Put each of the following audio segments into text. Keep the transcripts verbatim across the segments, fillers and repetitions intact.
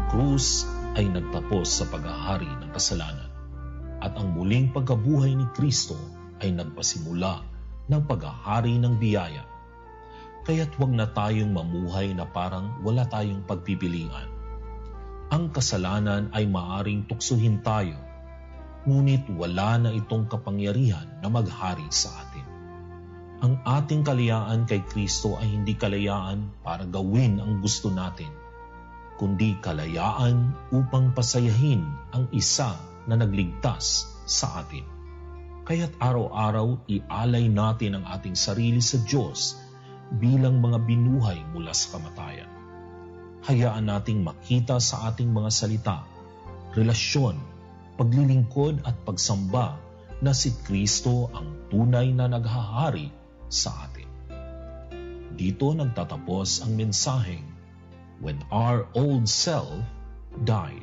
krus ay nagtapos sa paghahari ng kasalanan at ang muling pagkabuhay ni Kristo ay nagpasimula ng paghahari ng biyaya. Kaya't huwag na tayong mamuhay na parang wala tayong pagpipilian. Ang kasalanan ay maaring tuksuhin tayo, ngunit wala na itong kapangyarihan na maghari sa atin. Ang ating kalayaan kay Kristo ay hindi kalayaan para gawin ang gusto natin, kundi kalayaan upang pasayahin ang isa na nagligtas sa atin. Kaya't araw-araw ialay natin ang ating sarili sa Diyos bilang mga binuhay mula sa kamatayan. Hayaan nating makita sa ating mga salita, relasyon, paglilingkod at pagsamba na si Kristo ang tunay na naghahari sa atin. Dito nagtatapos ang mensaheng When Our Old Self Died.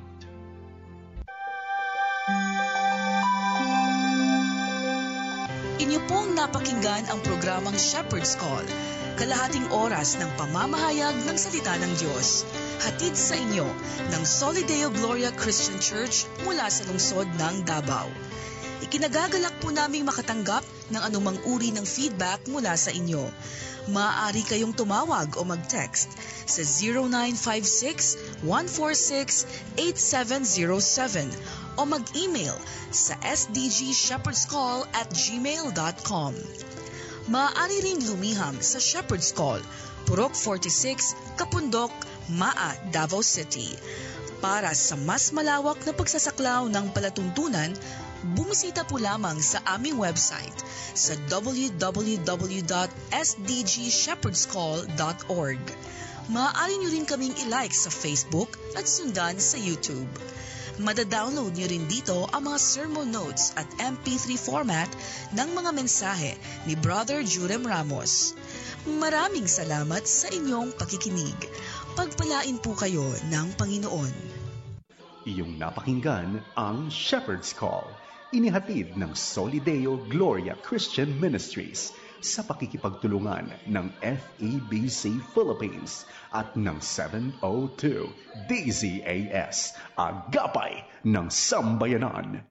Inyo pong napakinggan ang programang Shepherd's Call, kalahating oras ng pamamahayag ng salita ng Diyos. Hatid sa inyo ng Solideo Gloria Christian Church mula sa lungsod ng Davao. Ikinagagalak po naming makatanggap ng anumang uri ng feedback mula sa inyo. Maaari kayong tumawag o mag-text sa zero nine five six, one four six, eight seven zero seven o mag-email sa s d g shepherds call at gmail dot com. Maaari ring lumiham sa Shepherd's Call, Purok forty-six, Kapundok, Maa, Davao City. Para sa mas malawak na pagsasaklaw ng palatuntunan, bumisita po lamang sa aming website sa w w w dot s d g shepherds call dot org. Maaari nyo rin kaming i-like sa Facebook at sundan sa YouTube. Madadownload nyo rin dito ang mga sermon notes at M P three format ng mga mensahe ni Brother Jurem Ramos. Maraming salamat sa inyong pakikinig. Pagpalain po kayo ng Panginoon. Iyong napakinggan ang Shepherd's Call, inihatid ng Solideo Gloria Christian Ministries sa pakikipagtulungan ng F E B C Philippines at ng seven oh two D Z A S, Agapay ng Sambayanan.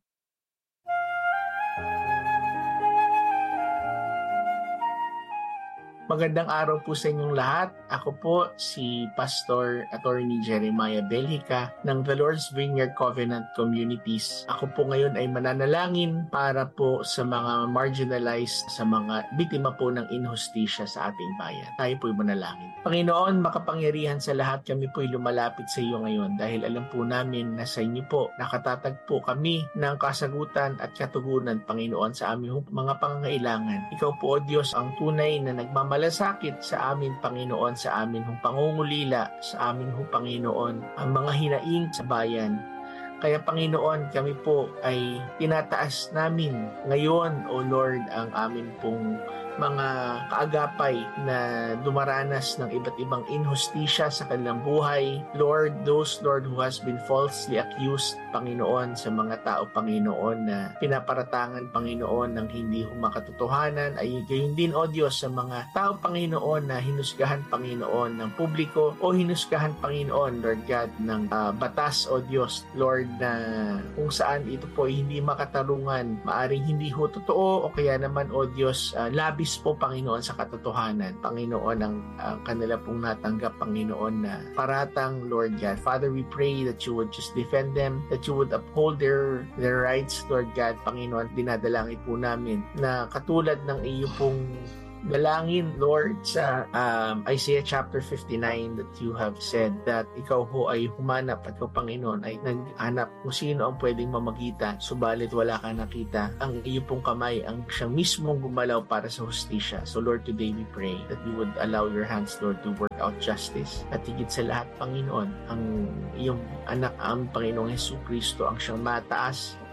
Magandang araw po sa inyong lahat. Ako po si Pastor Attorney Jeremiah Belhica ng The Lord's Vineyard Covenant Communities. Ako po ngayon ay mananalangin para po sa mga marginalized, sa mga biktima po ng inhustisya sa ating bayan. Tayo po'y manalangin. Panginoon, makapangyarihan sa lahat, kami po'y lumalapit sa iyo ngayon dahil alam po namin na sa inyo po nakatatagpo kami ng kasagutan at katugunan, Panginoon, sa aming mga pangangailangan. Ikaw po, O Diyos, ang tunay na nagmamahal malasakit sa amin, Panginoon, sa amin hong pangungulila, sa amin hong Panginoon, ang mga hinaing sa bayan. Kaya Panginoon, kami po ay tinataas namin ngayon, O Lord, ang amin pong mga kaagapay na dumaranas ng iba't ibang inhustisya sa kanilang buhay. Lord, those, Lord, who has been falsely accused, Panginoon, sa mga tao, Panginoon, na pinaparatangan, Panginoon, ng hindi humakatotohanan, ay gayon din, O Diyos, sa mga tao, Panginoon, na hinusgahan, Panginoon, ng publiko o hinusgahan, Panginoon, Lord God, ng uh, batas, O Diyos, Lord, na kung saan ito po ay hindi makatarungan, maaring hindi ho totoo o kaya naman, O Diyos, uh, labi po, Panginoon, sa katotohanan. Panginoon, ang uh, kanila pong natanggap, Panginoon, na paratang, Lord God. Father, we pray that you would just defend them, that you would uphold their their rights, Lord God. Panginoon, dinadalangin po namin na katulad ng iyo pong dalangin, Lord, sa um, Isaiah chapter fifty-nine, that you have said that ikaw ho ay humanap at ikaw, Panginoon, ay naghanap kung sino ang pwedeng mamagitan, subalit wala ka nakita. Ang iyo pong kamay ang siyang mismong gumalaw para sa hustisya. So Lord, today we pray that you would allow your hands, Lord, to work out justice. At higit sa lahat, Panginoon, ang iyong anak, ang Panginoong Jesu Kristo, ang siyang mataas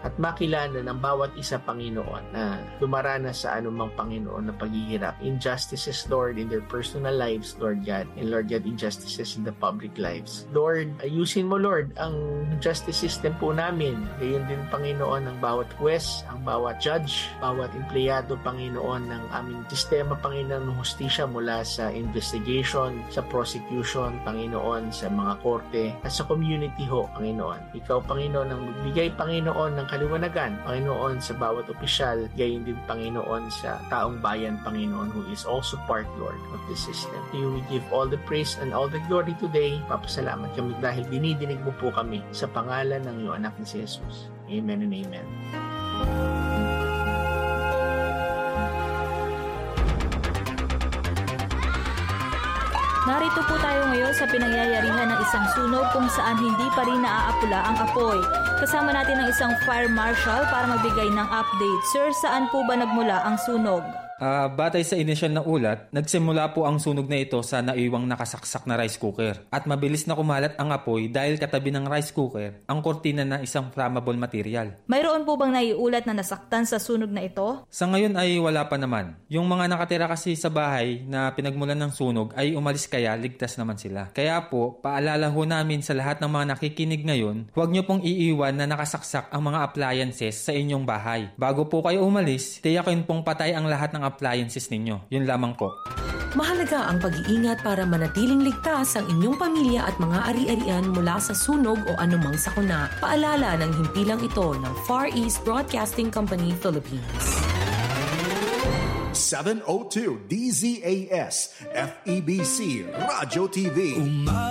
at makilala ng bawat isa, Panginoon, na dumaranas sa anumang Panginoon na paghihirap. Injustices, Lord, in their personal lives, Lord God, and Lord God, injustices in the public lives. Lord, ayusin mo, Lord, ang justice system po namin. Gayon din, Panginoon, ang bawat huwes, ang bawat judge, bawat empleyado, Panginoon, ng aming sistema, Panginoon, ng hustisya mula sa investigation, sa prosecution, Panginoon, sa mga korte, at sa community ho, Panginoon. Ikaw, Panginoon, ang magbigay, Panginoon, ng kaliwanagan, Panginoon, sa bawat opisyal, gayon din, Panginoon, sa taong bayan, Panginoon, who is also part, Lord, of this system. To you we give all the praise and all the glory today. Papasalamat kami dahil dinidinig mo po kami sa pangalan ng iyong anak na si Jesus. Amen and amen. Narito po tayo ngayon sa pinangyayarihan ng isang sunog kung saan hindi pa rin naaapula ang apoy. Kasama natin ang isang fire marshal para magbigay ng update. Sir, saan po ba nagmula ang sunog? Uh, batay sa inisyal na ulat, nagsimula po ang sunog na ito sa naiwang nakasaksak na rice cooker. At mabilis na kumalat ang apoy dahil katabi ng rice cooker ang kortina na isang flammable material. Mayroon po bang naiulat na nasaktan sa sunog na ito? Sa ngayon ay wala pa naman. Yung mga nakatira kasi sa bahay na pinagmulan ng sunog ay umalis kaya ligtas naman sila. Kaya po, paalala ho namin sa lahat ng mga nakikinig ngayon, huwag nyo pong iiwan na nakasaksak ang mga appliances sa inyong bahay. Bago po kayo umalis, tiyakin pong patay ang lahat ng appliances ninyo. Yun lamang po. Mahalaga ang pag-iingat para manatiling ligtas ang inyong pamilya at mga ari-arian mula sa sunog o anumang sakuna. Paalala ng himpilang ito ng Far East Broadcasting Company, Philippines. seven oh two D Z A S F E B C Radyo T V.